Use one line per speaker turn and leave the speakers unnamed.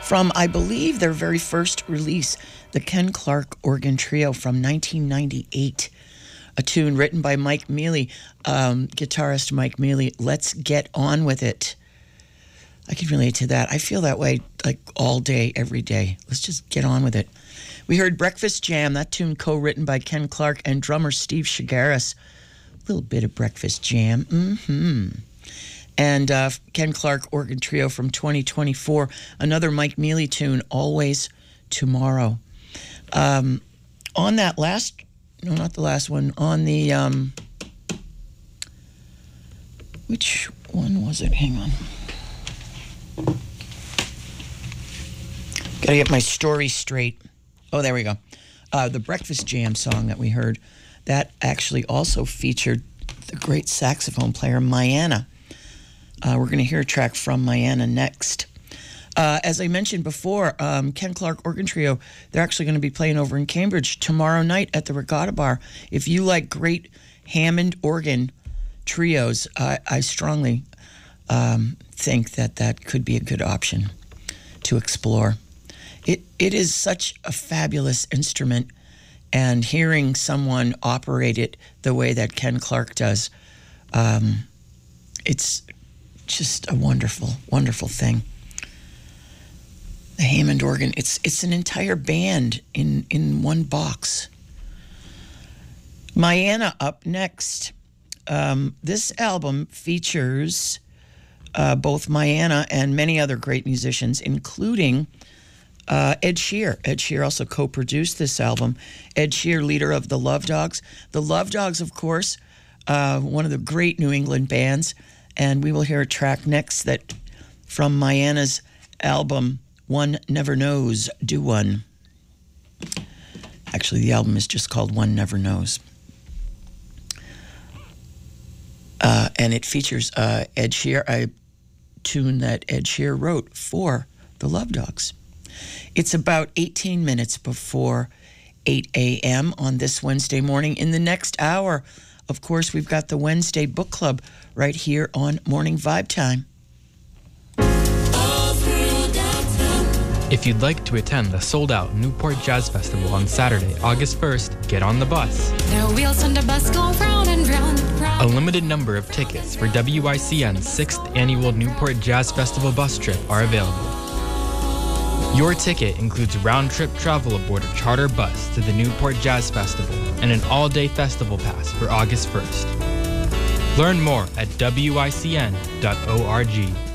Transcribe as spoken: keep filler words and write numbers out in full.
from, I believe, their very first release, the Ken Clark Organ Trio from nineteen ninety-eight. A tune written by Mike Mealy, um, guitarist Mike Mealy. Let's get on with it. I can relate to that. I feel that way like all day, every day. Let's just get on with it. We heard Breakfast Jam, that tune co-written by Ken Clark and drummer Steve Shigaris. A little bit of Breakfast Jam. Mm-hmm. And uh, Ken Clark Organ Trio from twenty twenty-four. Another Mike Mealy tune, Always Tomorrow. Um, on that last... No, not the last one. On the, um... which one was it? Hang on. Gotta get my story straight. Oh, there we go. Uh, the Breakfast Jam song that we heard, that actually also featured the great saxophone player, Mayanna. Uh, we're going to hear a track from Mayanna next. Uh, as I mentioned before, um, Ken Clark Organ Trio, they're actually going to be playing over in Cambridge tomorrow night at the Regatta Bar. If you like great Hammond organ trios, I, I strongly um, think that that could be a good option to explore. It It is such a fabulous instrument, and hearing someone operate it the way that Ken Clark does, um, it's just a wonderful, wonderful thing. The Hammond organ, it's it's an entire band in, in one box. Mayanna up next. Um, this album features uh, both Mayanna and many other great musicians, including uh, Ed Sheer. Ed Sheer also co-produced this album. Ed Sheer, leader of the Love Dogs. The Love Dogs, of course, uh, one of the great New England bands. And we will hear a track next that from Mayanna's album, One Never Knows, Do One. Actually, the album is just called One Never Knows. Uh, and it features uh, Ed Sheer, a tune that Ed Sheer wrote for the Love Dogs. It's about eighteen minutes before eight a.m. on this Wednesday morning. In the next hour, of course, we've got the Wednesday Book Club right here on Morning Vibe Time.
If you'd like to attend the sold-out Newport Jazz Festival on Saturday, August first, get on the bus.
The wheels on the bus go round and round, round.
A limited number of tickets for W I C N's sixth Annual Newport Jazz Festival bus trip are available. Your ticket includes round-trip travel aboard a charter bus to the Newport Jazz Festival and an all-day festival pass for August first. Learn more at W I C N dot org.